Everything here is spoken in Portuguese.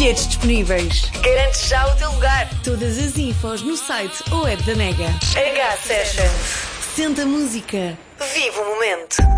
Bilhetes disponíveis. Garante já o teu lugar. Todas as infos no site ou app da Mega. H-Sessions. Senta a música. Viva o momento.